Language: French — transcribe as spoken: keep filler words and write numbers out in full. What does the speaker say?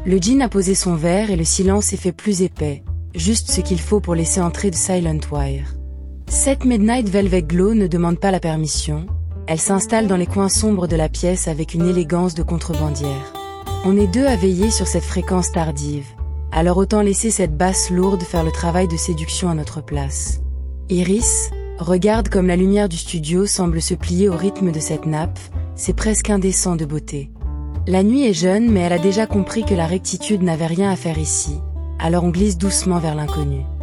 Le djinn a posé son verre et le silence est fait plus épais, juste ce qu'il faut pour laisser entrer de Silent Wire. Cette Midnight Velvet Glow ne demande pas la permission, elle s'installe dans les coins sombres de la pièce avec une élégance de contrebandière. On est deux à veiller sur cette fréquence tardive, alors autant laisser cette basse lourde faire le travail de séduction à notre place. Iris, regarde comme la lumière du studio semble se plier au rythme de cette nappe, c'est presque indécent de beauté. La nuit est jeune mais elle a déjà compris que la rectitude n'avait rien à faire ici, alors on glisse doucement vers l'inconnu.